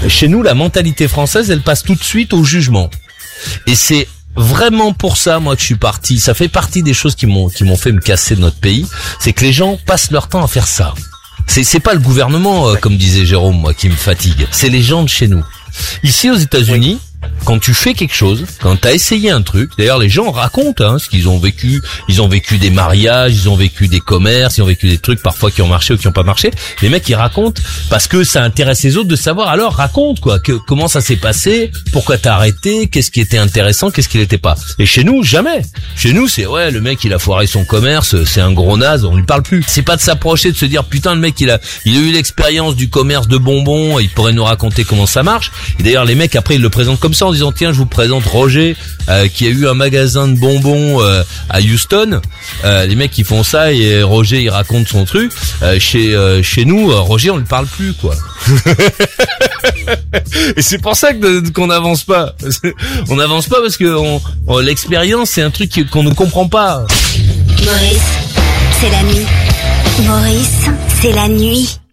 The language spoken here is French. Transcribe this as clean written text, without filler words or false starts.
Chez nous, la mentalité française, elle passe tout de suite au jugement. Et c'est vraiment pour ça, moi, que je suis parti. Ça fait partie des choses qui m'ont fait me casser de notre pays. C'est que les gens passent leur temps à faire ça. C'est pas le gouvernement, comme disait Jérôme, moi, qui me fatigue. C'est les gens de chez nous. Ici, aux États-Unis, quand tu fais quelque chose, quand t'as essayé un truc, d'ailleurs les gens racontent ce qu'ils ont vécu, ils ont vécu des mariages, ils ont vécu des commerces, ils ont vécu des trucs parfois qui ont marché ou qui ont pas marché. Les mecs ils racontent parce que ça intéresse les autres de savoir. Alors raconte comment ça s'est passé, pourquoi t'as arrêté, qu'est-ce qui était intéressant, qu'est-ce qui l'était pas. Et chez nous jamais. Chez nous c'est le mec il a foiré son commerce, c'est un gros naze, on lui parle plus. C'est pas de s'approcher de se dire putain le mec il a eu l'expérience du commerce de bonbons, il pourrait nous raconter comment ça marche. Et d'ailleurs les mecs après ils le présentent comme ça en disant tiens je vous présente Roger qui a eu un magasin de bonbons à Houston. Les mecs qui font ça et Roger il raconte son truc. Chez nous Roger on ne parle plus quoi. Et c'est pour ça qu'on n'avance pas. On n'avance pas parce que l'expérience c'est un truc qu'on ne comprend pas. Maurice, c'est la nuit. Maurice, c'est la nuit.